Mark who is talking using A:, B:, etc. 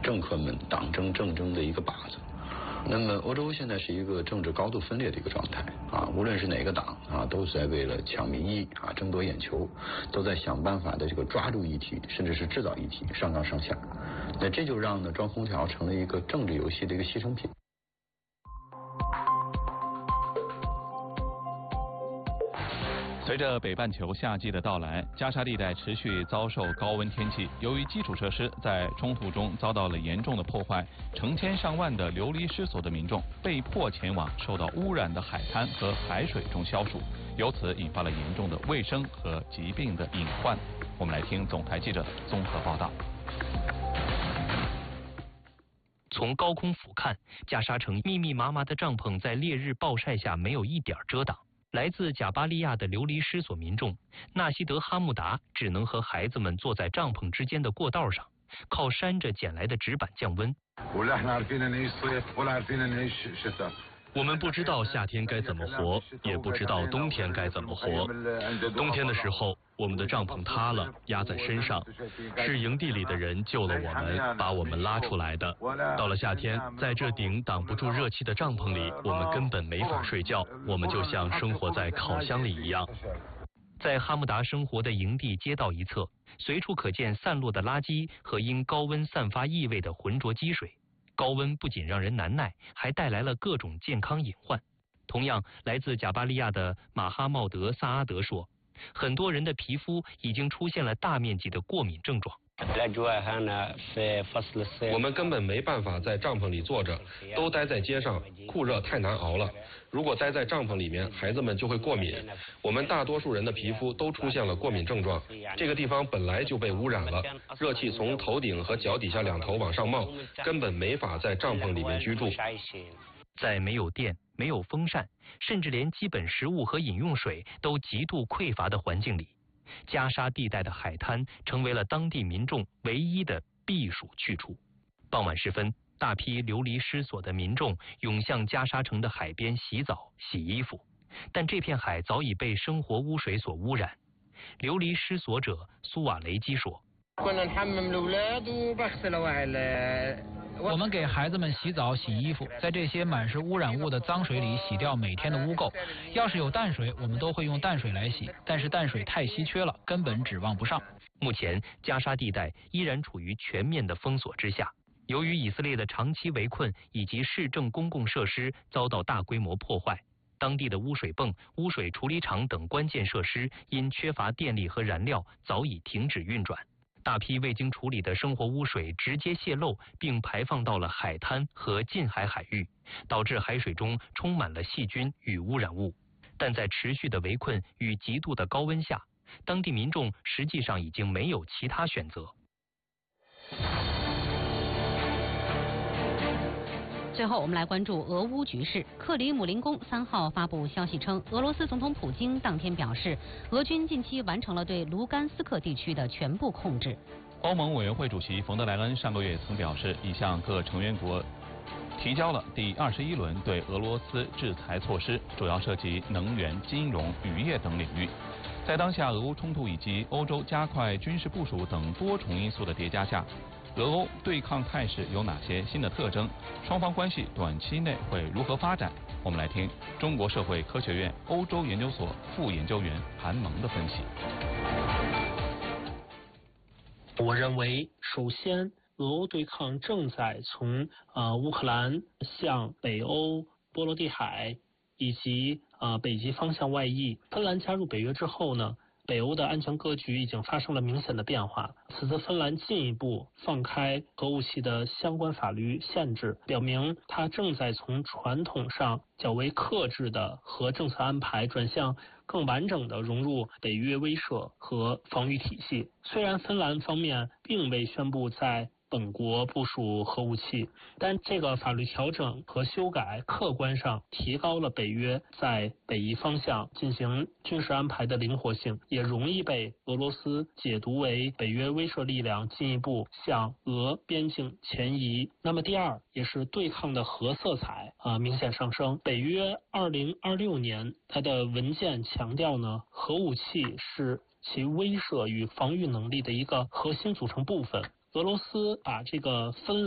A: 政客们党争政争的一个靶子。那么欧洲现在是一个政治高度分裂的一个状态啊，无论是哪个党啊，都在为了抢民意啊，争夺眼球，都在想办法的这个抓住议题，甚至是制造议题，上纲上线。那这就让呢装空调成了一个政治游戏的一个牺牲品。
B: 随着北半球夏季的到来，加沙地带持续遭受高温天气。由于基础设施在冲突中遭到了严重的破坏，成千上万的流离失所的民众被迫前往受到污染的海滩和海水中消暑，由此引发了严重的卫生和疾病的隐患。我们来听总台记者的综合报道。
C: 从高空俯瞰，加沙城密密麻麻的帐篷在烈日暴晒下没有一点遮挡。来自贾巴利亚的流离失所民众纳西德哈木达只能和孩子们坐在帐篷之间的过道上，靠扇着捡来的纸板降温。
D: 我们不知道夏天该怎么活，也不知道冬天该怎么活。冬天的时候，我们的帐篷塌了，压在身上，是营地里的人救了我们，把我们拉出来的。到了夏天，在这顶挡不住热气的帐篷里，我们根本没法睡觉，我们就像生活在烤箱里一样。
C: 在哈木达生活的营地街道一侧，随处可见散落的垃圾和因高温散发异味的浑浊积水。高温不仅让人难耐，还带来了各种健康隐患。同样，来自贾巴利亚的马哈茂德·萨阿德说，很多人的皮肤已经出现了大面积的过敏症状。
E: 我们根本没办法在帐篷里坐着，都待在街上，酷热太难熬了。如果待在帐篷里面，孩子们就会过敏。我们大多数人的皮肤都出现了过敏症状。这个地方本来就被污染了，热气从头顶和脚底下两头往上冒，根本没法在帐篷里面居住。
C: 在没有电、没有风扇，甚至连基本食物和饮用水都极度匮乏的环境里，加沙地带的海滩成为了当地民众唯一的避暑去处。傍晚时分，大批流离失所的民众涌向加沙城的海边洗澡、洗衣服，但这片海早已被生活污水所污染。流离失所者苏瓦雷基说，
F: 我们给孩子们洗澡、洗衣服，在这些满是污染物的脏水里洗掉每天的污垢。要是有淡水，我们都会用淡水来洗，但是淡水太稀缺了，根本指望不上。
C: 目前，加沙地带依然处于全面的封锁之下。由于以色列的长期围困以及市政公共设施遭到大规模破坏，当地的污水泵、污水处理厂等关键设施因缺乏电力和燃料早已停止运转。大批未经处理的生活污水直接泄漏，并排放到了海滩和近海海域，导致海水中充满了细菌与污染物。但在持续的围困与极度的高温下，当地民众实际上已经没有其他选择。
G: 最后，我们来关注俄乌局势。克里姆林宫3号发布消息称，俄罗斯总统普京当天表示，俄军近期完成了对卢甘斯克地区的全部控制。
B: 欧盟委员会主席冯德莱恩上个月曾表示，已向各成员国提交了第21轮对俄罗斯制裁措施，主要涉及能源、金融、渔业等领域。在当下俄乌冲突以及欧洲加快军事部署等多重因素的叠加下，俄欧对抗态势有哪些新的特征？双方关系短期内会如何发展？我们来听中国社会科学院欧洲研究所副研究员韩萌的分析。
H: 我认为，首先，俄欧对抗正在从乌克兰向北欧、波罗的海以及北极方向外溢。芬兰加入北约之后呢，北欧的安全格局已经发生了明显的变化。此次芬兰进一步放开核武器的相关法律限制，表明它正在从传统上较为克制的核政策安排转向更完整的融入北约威慑和防御体系。虽然芬兰方面并未宣布在本国部署核武器，但这个法律调整和修改客观上提高了北约在北极方向进行军事安排的灵活性，也容易被俄罗斯解读为北约威慑力量进一步向俄边境前移。那么第二，也是对抗的核色彩明显上升。北约2026年它的文件强调呢，核武器是其威慑与防御能力的一个核心组成部分。俄罗斯把这个芬